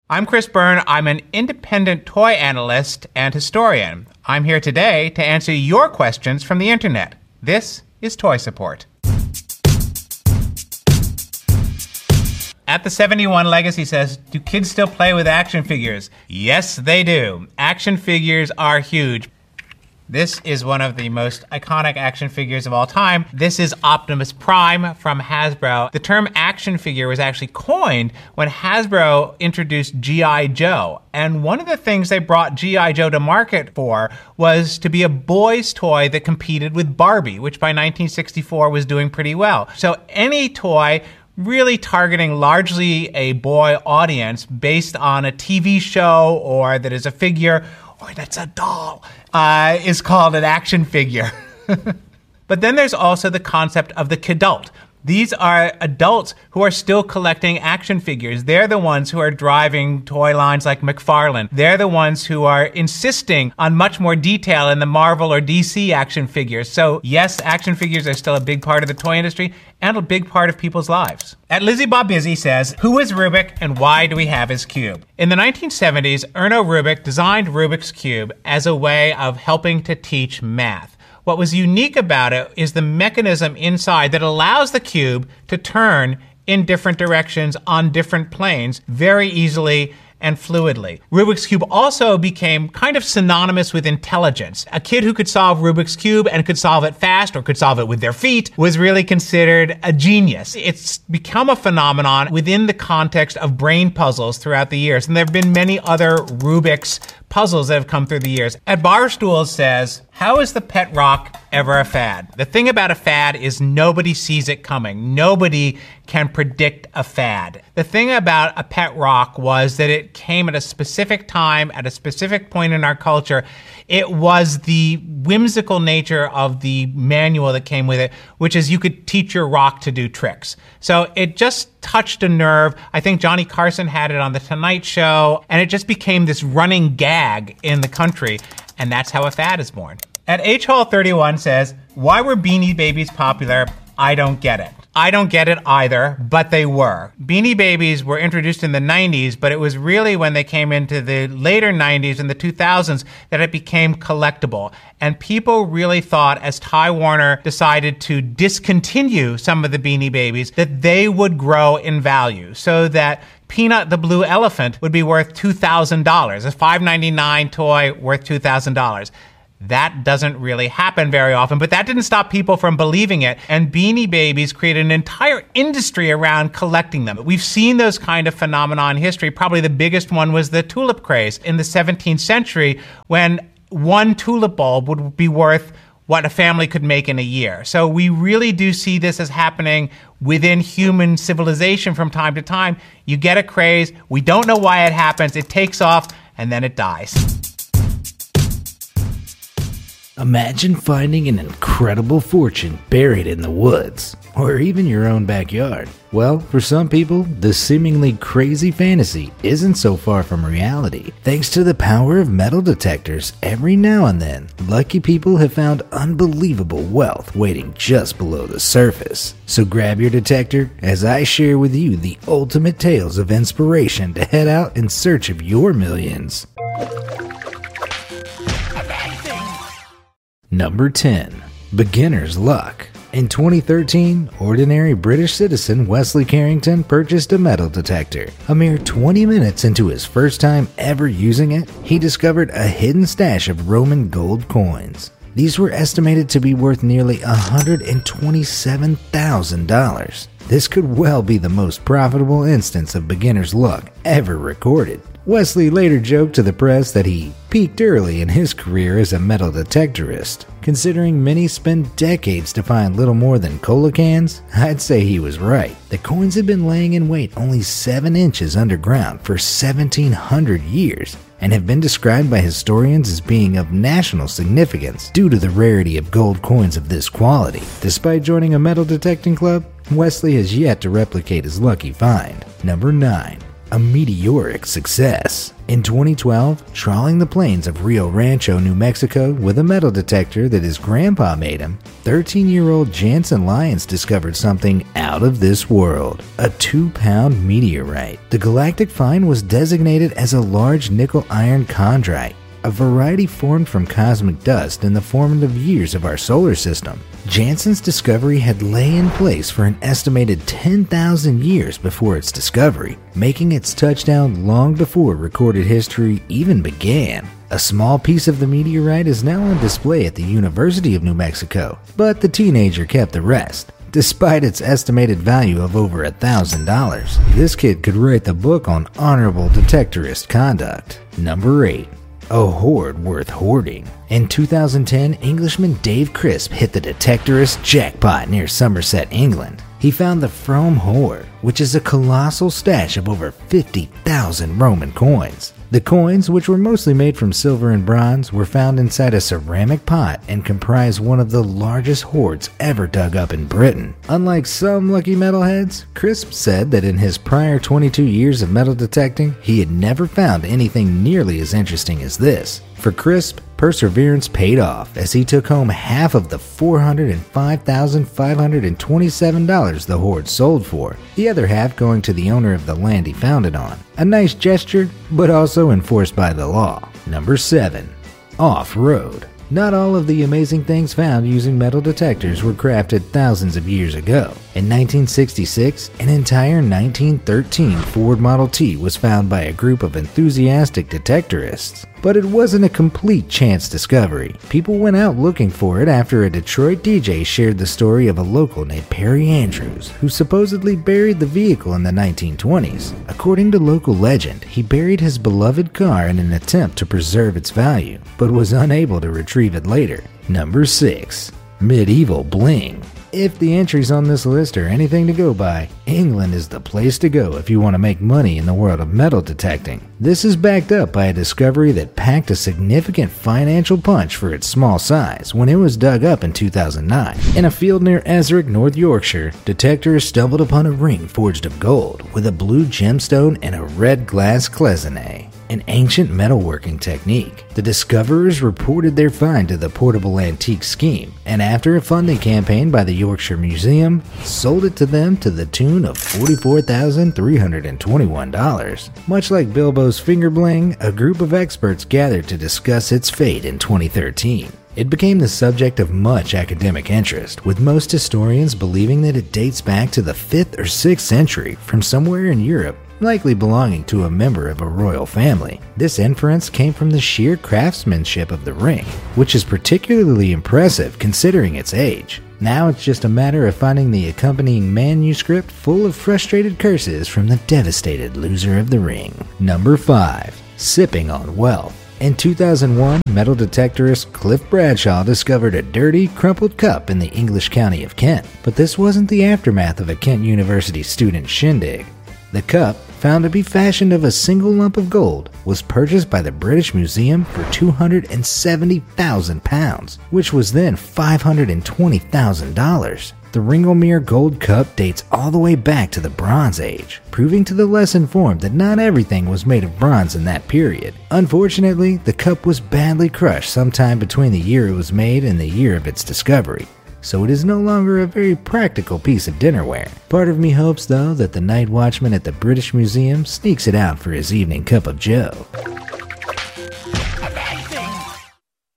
I'm Chris Byrne. I'm an independent toy analyst and historian. I'm here today to answer your questions from the internet. This is Toy Support. At the 71 Legacy says, do kids still play with action figures? Yes, they do. Action figures are huge. This is one of the most iconic action figures of all time. This is Optimus Prime from Hasbro. The term action figure was actually coined when Hasbro introduced G.I. Joe. And one of the things they brought G.I. Joe to market for was to be a boy's toy that competed with Barbie, which by 1964 was doing pretty well. So any toy really targeting largely a boy audience based on a TV show or that is a figure or that's a doll is called an action figure. But then there's also the concept of the kidult. These are adults who are still collecting action figures. They're the ones who are driving toy lines like McFarlane. They're the ones who are insisting on much more detail in the Marvel or DC action figures. So yes, action figures are still a big part of the toy industry and a big part of people's lives. At Lizzie Bob Busy says, who is Rubik and why do we have his cube? In the 1970s, Erno Rubik designed Rubik's Cube as a way of helping to teach math. What was unique about it is the mechanism inside that allows the cube to turn in different directions on different planes very easily and fluidly. Rubik's Cube also became kind of synonymous with intelligence. A kid who could solve Rubik's Cube and could solve it fast or could solve it with their feet was really considered a genius. It's become a phenomenon within the context of brain puzzles throughout the years, and there have been many other Rubik's puzzles that have come through the years. At Barstool says, how is the pet rock ever a fad? The thing about a fad is nobody sees it coming. Nobody can predict a fad. The thing about a pet rock was that it came at a specific time, at a specific point in our culture. It was the whimsical nature of the manual that came with it, which is you could teach your rock to do tricks. So it just touched a nerve. I think Johnny Carson had it on The Tonight Show, and it just became this running gag in the country, and that's how a fad is born. At H Hall 31 says, why were Beanie Babies popular? I don't get it. I don't get it either, but they were. Beanie Babies were introduced in the 90s, but it was really when they came into the later 90s and the 2000s that it became collectible. And people really thought, as Ty Warner decided to discontinue some of the Beanie Babies, that they would grow in value, so that Peanut the Blue Elephant would be worth $2,000, a $5.99 toy worth $2,000. That doesn't really happen very often, but that didn't stop people from believing it, and Beanie Babies created an entire industry around collecting them. We've seen those kind of phenomena in history. Probably the biggest one was the tulip craze in the 17th century, when one tulip bulb would be worth what a family could make in a year. So we really do see this as happening within human civilization from time to time. You get a craze, we don't know why it happens, it takes off, and then it dies. Imagine finding an incredible fortune buried in the woods, or even your own backyard. Well, for some people, this seemingly crazy fantasy isn't so far from reality. Thanks to the power of metal detectors, every now and then, lucky people have found unbelievable wealth waiting just below the surface. So grab your detector as I share with you the ultimate tales of inspiration to head out in search of your millions. Number 10. Beginner's Luck. In 2013, ordinary British citizen Wesley Carrington purchased a metal detector. A mere 20 minutes into his first time ever using it, he discovered a hidden stash of Roman gold coins. These were estimated to be worth nearly $127,000. This could well be the most profitable instance of beginner's luck ever recorded. Wesley later joked to the press that he peaked early in his career as a metal detectorist. Considering many spend decades to find little more than cola cans, I'd say he was right. The coins had been laying in wait only 7 inches underground for 1,700 years and have been described by historians as being of national significance due to the rarity of gold coins of this quality. Despite joining a metal detecting club, Wesley has yet to replicate his lucky find. Number 9. A meteoric success. In 2012, trawling the plains of Rio Rancho, New Mexico with a metal detector that his grandpa made him, 13-year-old Jansen Lyons discovered something out of this world, a 2-pound meteorite. The galactic find was designated as a large nickel-iron chondrite, a variety formed from cosmic dust in the formative years of our solar system. Jansen's discovery had lay in place for an estimated 10,000 years before its discovery, making its touchdown long before recorded history even began. A small piece of the meteorite is now on display at the University of New Mexico, but the teenager kept the rest. Despite its estimated value of over $1,000, this kid could write the book on honorable detectorist conduct. Number 8. A hoard worth hoarding. In 2010, Englishman Dave Crisp hit the detectorist jackpot near Somerset, England. He found the Frome Hoard, which is a colossal stash of over 50,000 Roman coins. The coins, which were mostly made from silver and bronze, were found inside a ceramic pot and comprise one of the largest hoards ever dug up in Britain. Unlike some lucky metalheads, Crisp said that in his prior 22 years of metal detecting, he had never found anything nearly as interesting as this. For Crisp, perseverance paid off as he took home half of the $405,527 the hoard sold for, the other half going to the owner of the land he found it on. A nice gesture, but also enforced by the law. Number 7. Off-road. Not all of the amazing things found using metal detectors were crafted thousands of years ago. In 1966, an entire 1913 Ford Model T was found by a group of enthusiastic detectorists. But it wasn't a complete chance discovery. People went out looking for it after a Detroit DJ shared the story of a local named Perry Andrews, who supposedly buried the vehicle in the 1920s. According to local legend, he buried his beloved car in an attempt to preserve its value, but was unable to retrieve it later. Number 6. Medieval bling. If the entries on this list are anything to go by, England is the place to go if you want to make money in the world of metal detecting. This is backed up by a discovery that packed a significant financial punch for its small size when it was dug up in 2009. In a field near Esrick, North Yorkshire, detectors stumbled upon a ring forged of gold with a blue gemstone and a red glass cloisonne, an ancient metalworking technique. The discoverers reported their find to the Portable Antique Scheme, and after a funding campaign by the Yorkshire Museum, sold it to them to the tune of $44,321. Much like Bilbo's finger bling, a group of experts gathered to discuss its fate in 2013. It became the subject of much academic interest, with most historians believing that it dates back to the 5th or 6th century from somewhere in Europe, likely belonging to a member of a royal family. This inference came from the sheer craftsmanship of the ring, which is particularly impressive considering its age. Now it's just a matter of finding the accompanying manuscript full of frustrated curses from the devastated loser of the ring. Number 5. Sipping on wealth. In 2001, metal detectorist Cliff Bradshaw discovered a dirty, crumpled cup in the English county of Kent. But this wasn't the aftermath of a Kent University student shindig. The cup, found to be fashioned of a single lump of gold, was purchased by the British Museum for £270,000, which was then $520,000. The Ringlemere Gold Cup dates all the way back to the Bronze Age, proving to the less informed that not everything was made of bronze in that period. Unfortunately, the cup was badly crushed sometime between the year it was made and the year of its discovery, so it is no longer a very practical piece of dinnerware. Part of me hopes, though, that the night watchman at the British Museum sneaks it out for his evening cup of joe.